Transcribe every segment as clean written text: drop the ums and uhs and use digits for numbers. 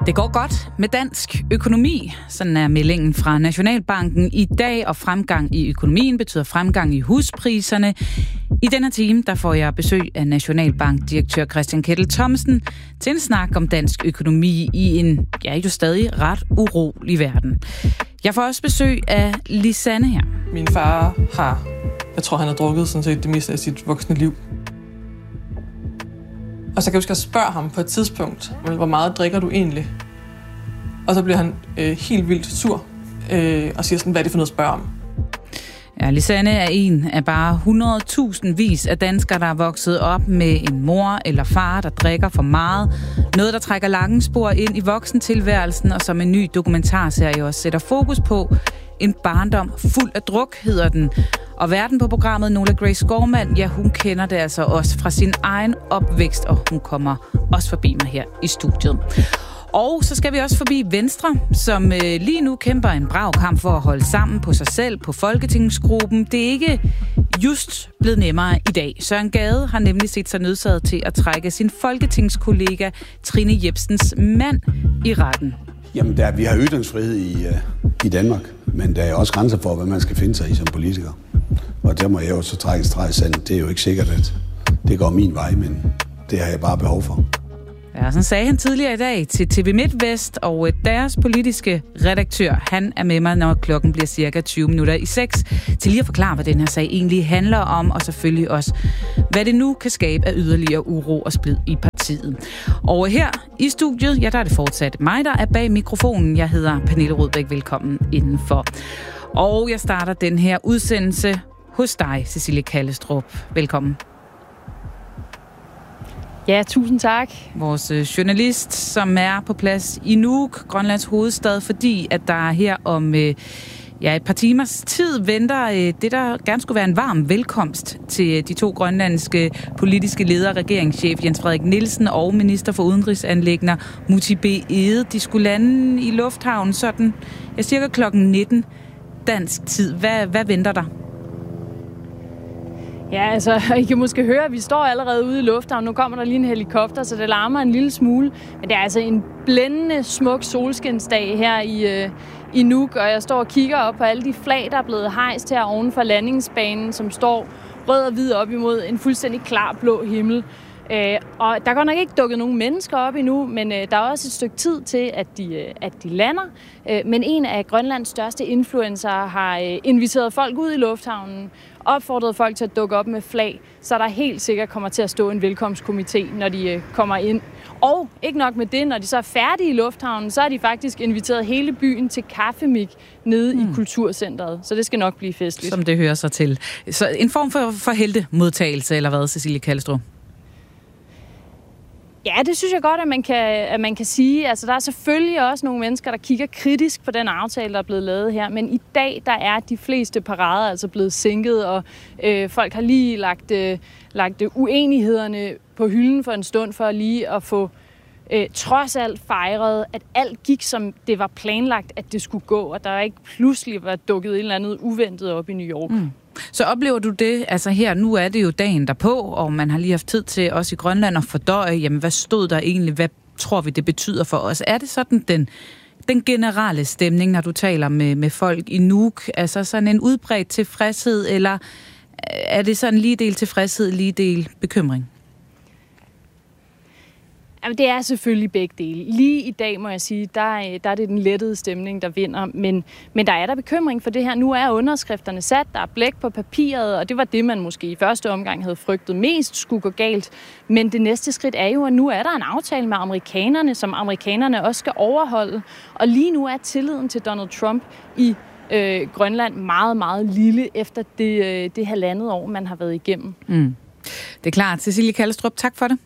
Det går godt med dansk økonomi. Sådan er meldingen fra Nationalbanken i dag, og fremgang i økonomien betyder fremgang i huspriserne. I denne time der får jeg besøg af Nationalbankdirektør Christian Kettel Thomsen til en snak om dansk økonomi i en, jo stadig ret urolig verden. Jeg får også besøg af Lisanne her. Min far jeg tror han har drukket sådan set det meste af sit voksne liv. Og så kan jeg huske at spørge ham på et tidspunkt, hvor meget drikker du egentlig? Og så bliver han helt vildt sur og siger sådan, hvad er det for noget at spørge om? Ja, Lisanne er en af bare 100.000 vis af danskere, der er vokset op med en mor eller far, der drikker for meget. Noget, der trækker lange spor ind i voksentilværelsen, og som en ny dokumentarserie også sætter fokus på. En barndom fuld af druk, hedder den. Og verden på programmet, Nola Grace Skovmand, ja, hun kender det altså også fra sin egen opvækst, og hun kommer også forbi mig her i studiet. Og så skal vi også forbi Venstre, som lige nu kæmper en brav kamp for at holde sammen på sig selv, på folketingsgruppen. Det er ikke just blevet nemmere i dag. Søren Gade har nemlig set sig nødsaget til at trække sin folketingskollega Trine Jepsens mand i retten. Jamen, vi har ytringsfrihed i Danmark, men der er også grænser for, hvad man skal finde sig i som politiker. Og der må jeg jo så trække en streg i sandet. Det er jo ikke sikkert, at det går min vej, men det har jeg bare behov for. Ja, sådan sagde han tidligere i dag til TV MidtVest, og deres politiske redaktør, han er med mig, når klokken bliver cirka 20 minutter i 6, til lige at forklare, hvad den her sag egentlig handler om, og selvfølgelig også, hvad det nu kan skabe af yderligere uro og splid i partiet. Og her i studiet, ja, der er det fortsat mig, der er bag mikrofonen. Jeg hedder Pernille Rødbæk, velkommen indenfor. Og jeg starter den her udsendelse hos dig, Cecilie Kallestrup. Velkommen. Ja, tusind tak. Vores journalist, som er på plads i Nuuk, Grønlands hovedstad, fordi at der her om et par timers tid venter det, der gerne skulle være en varm velkomst til de to grønlandske politiske ledere, regeringschef Jens Frederik Nielsen og minister for udenrigsanliggender Muti B. Egede. De skulle lande i lufthavnen sådan, cirka klokken 19 dansk tid. Hvad venter der? Ja, altså, I kan måske høre, at vi står allerede ude i lufthavnen. Nu kommer der lige en helikopter, så det larmer en lille smule. Men det er altså en blændende smuk solskinsdag her i Nuuk, og jeg står og kigger op på alle de flag, der er blevet hejst her oven for landingsbanen, som står rød og hvid op imod en fuldstændig klar blå himmel. Og der er godt nok ikke dukket nogen mennesker op endnu, men der er også et stykke tid til, at de lander. Men en af Grønlands største influencer har inviteret folk ud i lufthavnen, opfordret folk til at dukke op med flag, så der helt sikkert kommer til at stå en velkomstkomité, når de kommer ind. Og ikke nok med det, når de så er færdige i lufthavnen, så har de faktisk inviteret hele byen til kaffemik nede i Kulturcentret. Så det skal nok blive festligt. Som det hører sig til. Så en form for heltemodtagelse, eller hvad, Cecilie Kallestrup? Ja, det synes jeg godt, at man kan sige. Altså, der er selvfølgelig også nogle mennesker, der kigger kritisk på den aftale, der er blevet lavet her. Men i dag, der er de fleste parader altså blevet sænket, og folk har lige lagt uenighederne på hylden for en stund, for lige at få trods alt fejret, at alt gik, som det var planlagt, at det skulle gå, og der ikke pludselig var dukket et eller andet uventet op i New York. Så oplever du det, altså her, nu er det jo dagen derpå, og man har lige haft tid til også i Grønland at fordøje, jamen hvad stod der egentlig, hvad tror vi det betyder for os? Er det sådan den generelle stemning, når du taler med folk i Nuuk, altså sådan en udbredt tilfredshed, eller er det sådan lige del tilfredshed, lige del bekymring? Jamen, det er selvfølgelig begge dele. Lige i dag, må jeg sige, der er det den lettede stemning, der vinder. Men der er der bekymring for det her. Nu er underskrifterne sat, der er blæk på papiret, og det var det, man måske i første omgang havde frygtet mest skulle gå galt. Men det næste skridt er jo, at nu er der en aftale med amerikanerne, som amerikanerne også skal overholde. Og lige nu er tilliden til Donald Trump i Grønland meget, meget lille efter det 1,5 år, man har været igennem. Det er klart. Cecilie Kallestrup, tak for det.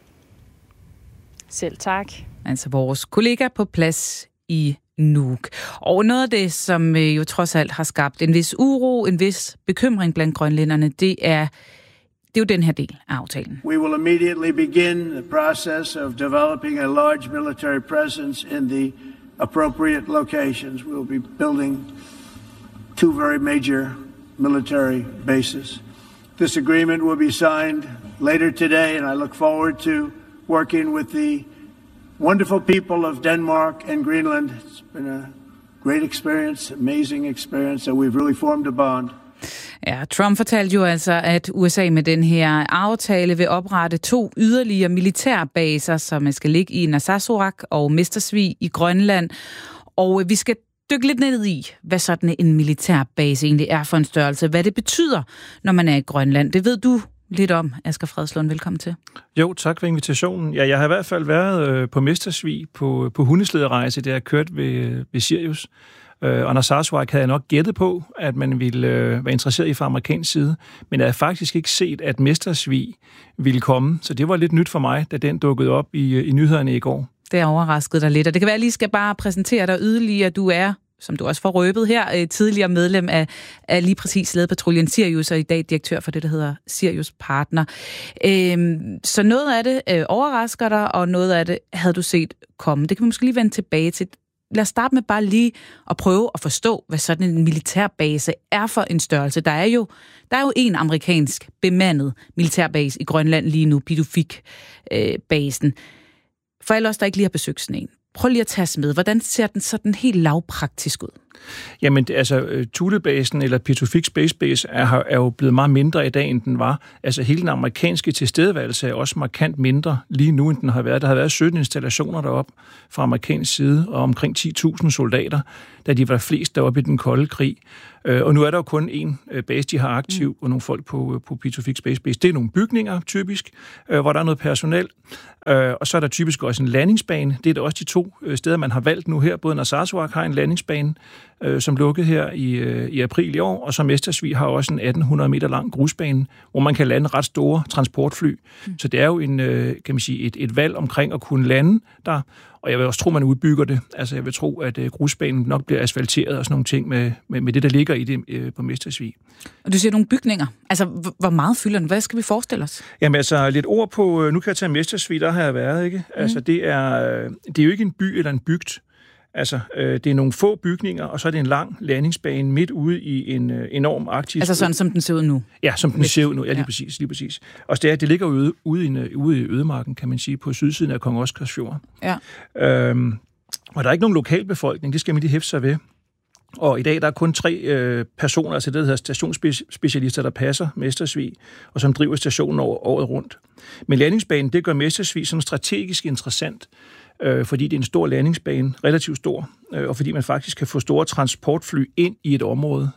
Selv tak. Altså vores kollega på plads i Nuuk. Og noget af det, som jo trods alt har skabt en vis uro, en vis bekymring blandt grønlænderne, det er jo den her del af aftalen. We will immediately begin the process of developing a large military presence in the appropriate locations. We will be building 2 very major military bases. This agreement will be signed later today, and I look forward to working with the wonderful people of Denmark and Greenland. It's been a great experience, amazing experience, and we've really formed a bond. Ja, Trump fortalte jo altså, at USA med den her aftale vil oprette 2 yderligere militærbaser, som skal ligge i Narsarsuaq og Mestersvig i Grønland. Og vi skal dykke lidt ned i, hvad sådan en militærbase egentlig er for en størrelse. Hvad det betyder, når man er i Grønland. Det ved du lidt om, Asger Fredslund. Velkommen til. Jo, tak for invitationen. Ja, jeg har i hvert fald været på Mestersvig på hundeslederejse, der jeg kørt ved Sirius. Og Narsarsuaq havde jeg nok gættet på, at man ville være interesseret i fra amerikansk side, men jeg havde faktisk ikke set, at Mestersvig ville komme, så det var lidt nyt for mig, da den dukkede op i nyhederne i går. Det overraskede dig lidt, og det kan være, at jeg lige skal bare præsentere dig yderligere. Du er, som du også får røbet her, tidligere medlem af lige præcis ledpatruljen Sirius, og i dag direktør for det, der hedder Sirius Partner. Så noget af det overrasker dig, og noget af det havde du set komme. Det kan vi måske lige vende tilbage til. Lad os starte med bare lige at prøve at forstå, hvad sådan en militærbase er for en størrelse. Der er jo en amerikansk bemandet militærbase i Grønland lige nu, Pituffik-basen. For alle os, der ikke lige har besøgt sådan en, prøv lige at tage os med. Hvordan ser den sådan helt lavpraktisk ud? Jamen, altså, Thulebasen eller Pituffik Space Base er jo blevet meget mindre i dag, end den var. Altså, hele den amerikanske tilstedeværelse er også markant mindre lige nu, end den har været. Der har været 17 installationer deroppe fra amerikansk side, og omkring 10.000 soldater, da de var flest deroppe i den kolde krig. Og nu er der jo kun én base, de har aktiv, og nogle folk på Pituffik Space Base. Det er nogle bygninger, typisk, hvor der er noget personel. Og så er der typisk også en landingsbane. Det er da også de 2 steder, man har valgt nu her. Både Narsarsuaq har en landingsbane, som lukkede her i april i år, og så Mestersvig har også en 1800 meter lang grusbane, hvor man kan lande ret store transportfly. Så det er jo kan man sige, et valg omkring at kunne lande der, og jeg vil også tro, man udbygger det. Altså jeg vil tro, at grusbanen nok bliver asfalteret og sådan nogle ting med det, der ligger i det på Mestersvig. Og du siger nogle bygninger. Altså, hvor meget fylder den? Hvad skal vi forestille os? Jamen altså, lidt ord på, nu kan jeg tage Mestersvig, der har jeg været, ikke? Altså, det er jo ikke en by eller en bygd. Altså, det er nogle få bygninger, og så er det en lang landingsbane midt ude i en enorm arktisk... Altså sådan, som den ser ud nu? Ja, som den ser ud nu. Ja, lige præcis. Og det ligger ude i ødemarken, kan man sige, på sydsiden af Kong Oscars Fjord. Ja. Og der er ikke nogen lokalbefolkning, det skal man lige hæfte sig ved. Og i dag der er kun 3 personer, altså det der hedder stationsspecialister, der passer Mestersvig, og som driver stationen året rundt. Men landingsbanen, det gør Mestersvig sådan strategisk interessant, fordi det er en stor landingsbane, relativt stor, og fordi man faktisk kan få store transportfly ind i et område,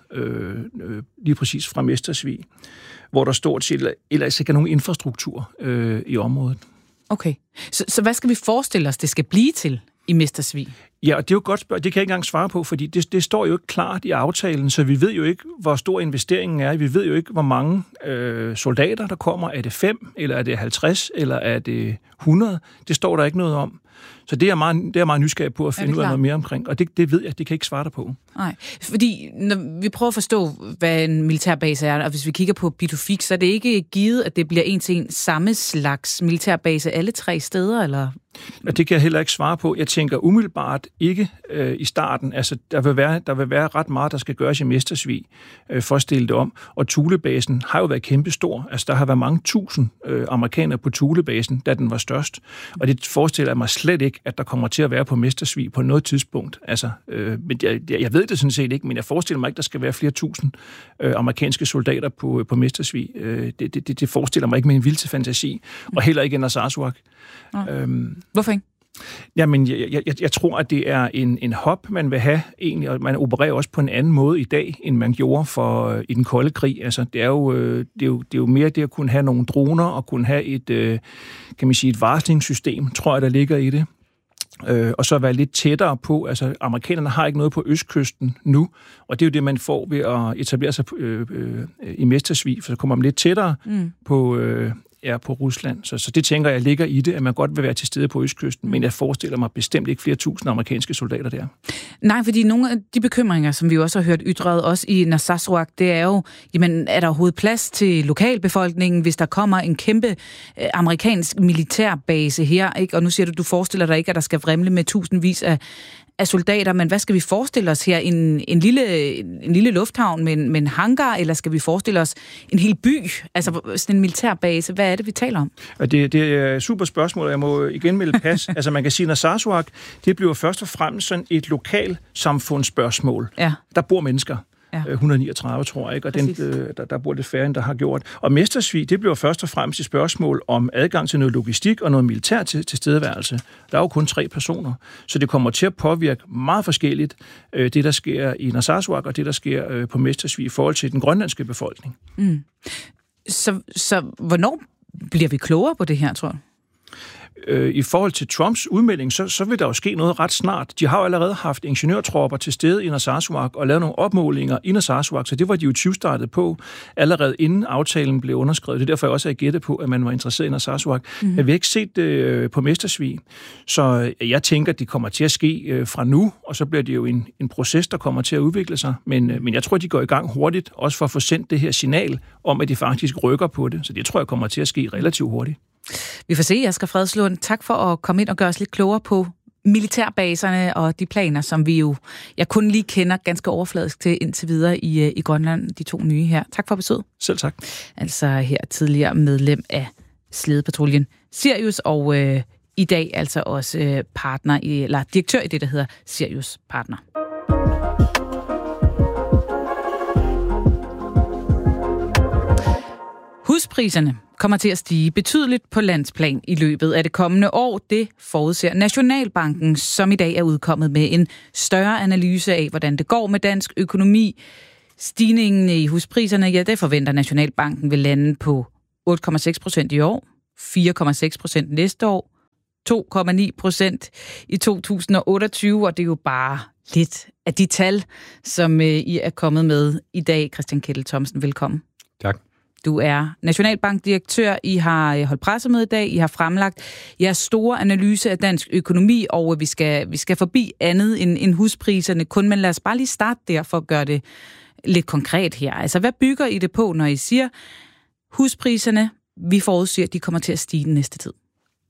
lige præcis fra Mestersvig, hvor der stort set ellers ikke er nogen infrastruktur i området. Okay, så hvad skal vi forestille os, det skal blive til i Mestersvig? Ja, og det er jo godt spørgsmål. Det kan jeg ikke engang svare på, fordi det står jo ikke klart i aftalen, så vi ved jo ikke, hvor stor investeringen er. Vi ved jo ikke, hvor mange soldater der kommer. Er det 5, eller er det 50, eller er det 100? Det står der ikke noget om. Så det er meget nysgerrig på at finde ud af noget mere omkring, og det ved jeg, det kan ikke svare dig på. Nej, fordi når vi prøver at forstå, hvad en militærbase er, og hvis vi kigger på Pituffik, så er det ikke givet, at det bliver en til en samme slags militærbase alle 3 steder, eller? Og det kan jeg heller ikke svare på. Jeg tænker umiddelbart ikke i starten. Altså, der vil være ret meget, der skal gøres i Mestersvig for at stille det om. Og Thulebasen har jo været kæmpestor. Altså, der har været mange tusind amerikanere på Thulebasen, da den var størst. Og det forestiller jeg mig slet ikke, at der kommer til at være på Mestersvig på noget tidspunkt. Altså, men jeg ved det sådan set ikke, men jeg forestiller mig ikke, der skal være flere tusind amerikanske soldater på Mestersvig. Det forestiller mig ikke med en vild fantasi. Og heller ikke i Narsarsuaq. Hvorfor ikke? Jamen, jeg tror, at det er en hop, man vil have egentlig, og man opererer også på en anden måde i dag, end man gjorde i den kolde krig. Altså, det er jo mere det at kunne have nogle droner og kunne have et varslingssystem, tror jeg, der ligger i det. Og så være lidt tættere på, altså amerikanerne har ikke noget på østkysten nu, og det er jo det, man får ved at etablere sig i Mestersvig, for så kommer man lidt tættere på Rusland. Så det tænker jeg ligger i det, at man godt vil være til stede på østkysten, men jeg forestiller mig bestemt ikke flere tusind amerikanske soldater der. Nej, fordi nogle af de bekymringer, som vi også har hørt ytret, også i Narsarsuaq, det er jo, jamen, er der overhovedet plads til lokalbefolkningen, hvis der kommer en kæmpe amerikansk militærbase her, ikke? Og nu siger du forestiller dig ikke, at der skal vrimle med tusindvis af soldater, men hvad skal vi forestille os her? En lille lufthavn med en hangar, eller skal vi forestille os en hel by? Altså sådan en militærbase, hvad er det, vi taler om? Det er et super spørgsmål, og jeg må igen melde pas. Altså man kan sige, at Narsarsuaq, det bliver først og fremmest sådan et lokalsamfundsspørgsmål. Ja. Der bor mennesker. Ja. 139, tror jeg, ikke? Og der bor lidt færre, end der har gjort. Og Mestersvig, det bliver først og fremmest et spørgsmål om adgang til noget logistik og noget militær tilstedeværelse. Der er jo kun 3 personer, så det kommer til at påvirke meget forskelligt det, der sker i Narsarsuaq, og det, der sker på Mestersvig i forhold til den grønlandske befolkning. Mm. Så hvornår bliver vi klogere på det her, tror du? I forhold til Trumps udmelding, så vil der jo ske noget ret snart. De har jo allerede haft ingeniørtropper til stede i Narsarsuaq og lavet nogle opmålinger i Narsarsuaq, så det var de jo 20-startet på allerede inden aftalen blev underskrevet. Det er derfor, jeg også har gættet på, at man var interesseret i Narsarsuaq. Mm-hmm. Men vi har ikke set det på Mestersvig, så jeg tænker, at det kommer til at ske fra nu, og så bliver det jo en proces, der kommer til at udvikle sig. Men jeg tror, de går i gang hurtigt, også for at få sendt det her signal om, at de faktisk rykker på det. Så det tror jeg kommer til at ske relativt hurtigt. Vi får se, Asger Fredslund. Tak for at komme ind og gøre os lidt klogere på militærbaserne og de planer, som vi jo kun lige kender ganske overfladisk til indtil videre i Grønland, de 2 nye her. Tak for besøget. Selv tak. Altså her tidligere medlem af Slædepatruljen Sirius, og i dag altså også direktør i det, der hedder Sirius Partner. Huspriserne kommer til at stige betydeligt på landsplan i løbet af det kommende år. Det forudser Nationalbanken, som i dag er udkommet med en større analyse af, hvordan det går med dansk økonomi. Stigningen i huspriserne, det forventer Nationalbanken vil lande på 8,6% i år, 4,6% næste år, 2,9% i 2028, og det er jo bare lidt af de tal, som I er kommet med i dag. Christian Kettel Thomsen, velkommen. Tak. Du er Nationalbankdirektør. I har holdt pressemøde i dag. I har fremlagt jeres store analyse af dansk økonomi, og vi skal forbi andet end huspriserne kun. Men lad os bare lige starte der for at gøre det lidt konkret her. Altså, hvad bygger I det på, når I siger, huspriserne, vi forudsiger, at de kommer til at stige den næste tid?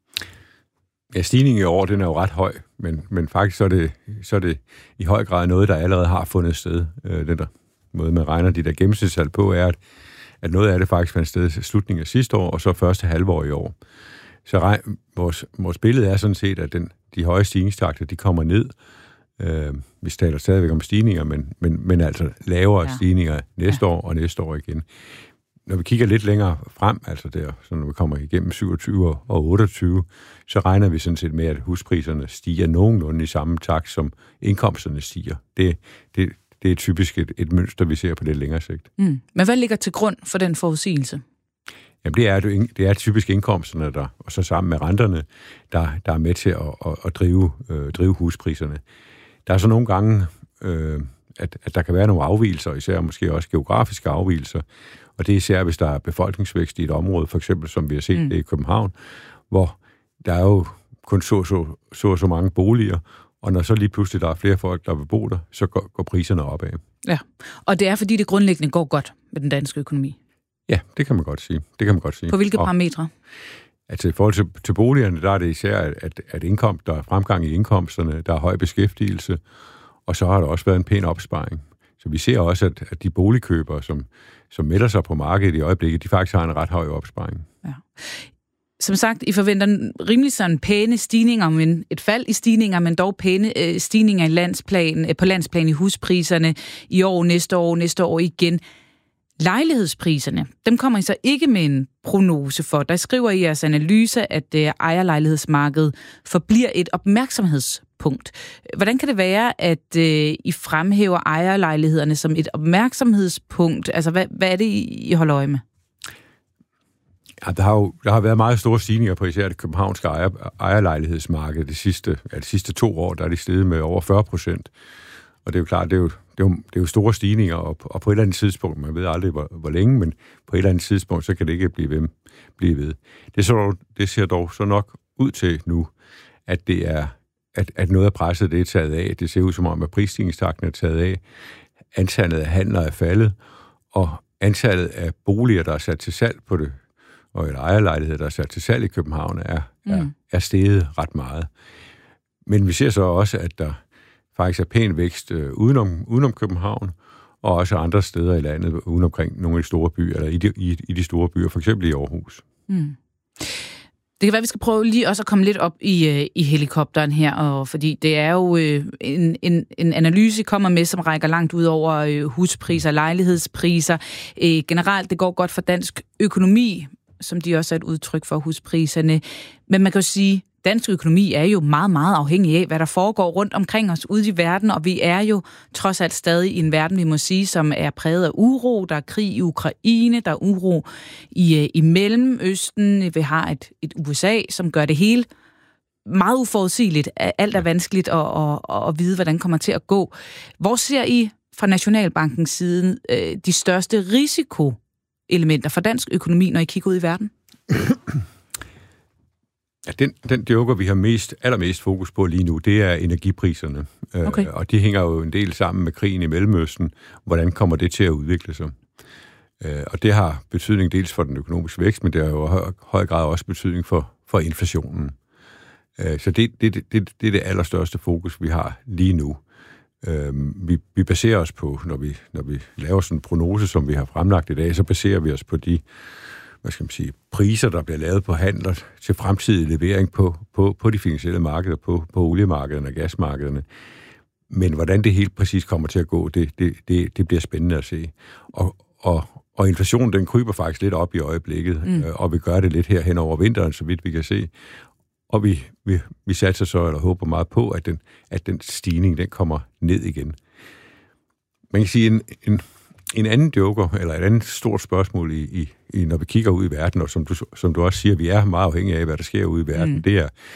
Ja, stigningen i år, den er jo ret høj, men faktisk så er det i høj grad noget, der allerede har fundet sted. Den der måde, man regner de der gennemsnitstal på, er, at noget af det faktisk fandt sted i slutningen af sidste år, og så første halvår i år. Så vores billede er sådan set, at de høje stigningstakter, de kommer ned. Vi taler stadigvæk om stigninger, men altså lavere stigninger næste år og næste år igen. Når vi kigger lidt længere frem, altså der, så når vi kommer igennem 27 og 28, så regner vi sådan set med, at huspriserne stiger nogenlunde i samme takt, som indkomsterne stiger. Det er typisk et mønster, vi ser på det længere sigt. Mm. Men hvad ligger til grund for den forudsigelse? Jamen, det er typisk indkomsterne, og så sammen med renterne, der er med til at drive huspriserne. Der er så nogle gange, at der kan være nogle afvigelser, især måske også geografiske afvigelser, og det er især, hvis der er befolkningsvækst i et område, for eksempel som vi har set det i København, hvor der er jo kun så mange boliger, og når så lige pludselig der er flere folk, der vil bo der, så går priserne opad. Ja, og det er fordi det grundlæggende går godt med den danske økonomi. Ja, det kan man godt sige. På hvilke parametre? Altså i forhold til boligerne, der er det især, at der er fremgang i indkomsterne, der er høj beskæftigelse, og så har der også været en pæn opsparing. Så vi ser også, at de boligkøbere, som melder sig på markedet i øjeblikket, de faktisk har en ret høj opsparing. Ja. Som sagt, I forventer rimelig sådan pæne stigninger, men et fald i stigninger, men dog pæne stigninger på landsplan i huspriserne i år, næste år igen. Lejlighedspriserne, dem kommer I så ikke med en prognose for. Der skriver I jeres analyse, at ejerlejlighedsmarkedet forbliver et opmærksomhedspunkt. Hvordan kan det være, at I fremhæver ejerlejlighederne som et opmærksomhedspunkt? Altså, hvad er det, I holder øje med? Ja, der har været meget store stigninger på især det københavnske ejerlejlighedsmarked de sidste 2 år, der er de steget med over 40%. Og det er jo klart, det er jo store stigninger, og på et eller andet tidspunkt, man ved aldrig hvor længe, men på et eller andet tidspunkt, så kan det ikke blive ved. Det ser dog så nok ud til nu, at det er, at noget af presset det er taget af. Det ser ud som om, at prisstigningstakten er taget af. Antallet af handler er faldet, og antallet af boliger, der er sat til salg på det, og et ejerlejlighed, der er sat til salg i København, er steget ret meget. Men vi ser så også, at der faktisk er pæn vækst udenom København, og også andre steder i landet, uden omkring nogle af de store byer, eller i de store byer, for eksempel i Aarhus. Det kan være, vi skal prøve lige også at komme lidt op i helikopteren her, og fordi det er jo en analyse, I kommer med, som rækker langt ud over huspriser, lejlighedspriser. Generelt, det går godt for dansk økonomi, som de også er et udtryk for huspriserne. Men man kan jo sige, dansk økonomi er jo meget, meget afhængig af, hvad der foregår rundt omkring os ude i verden, og vi er jo trods alt stadig i en verden, vi må sige, som er præget af uro. Der er krig i Ukraine, der er uro i Mellemøsten. Vi har et USA, som gør det hele meget uforudsigeligt. Alt er vanskeligt at vide, hvordan det kommer til at gå. Hvor ser I fra Nationalbankens side de største risikoelementer for dansk økonomi, når I kigger ud i verden? Ja, den joker, vi har allermest fokus på lige nu, det er energipriserne. Okay. Og de hænger jo en del sammen med krigen i Mellemøsten. Hvordan kommer det til at udvikle sig? Og det har betydning dels for den økonomiske vækst, men det har jo i høj grad også betydning for inflationen. Så det er det allerstørste fokus, vi har lige nu. Vi baserer os på, når vi laver sådan en prognose, som vi har fremlagt i dag, så baserer vi os på de priser, der bliver lavet på handler til fremtidig levering på de finansielle markeder, på oliemarkederne og gasmarkederne. Men hvordan det helt præcis kommer til at gå, det bliver spændende at se. Og inflationen, den kryber faktisk lidt op i øjeblikket, og vi gør det lidt her hen over vinteren, så vidt vi kan se. Og vi satser så, eller håber meget på, at den stigning, den kommer ned igen. Man kan sige, en anden joker, eller et andet stort spørgsmål, når vi kigger ud i verden, og som du også siger, vi er meget afhængige af, hvad der sker ude i verden, det er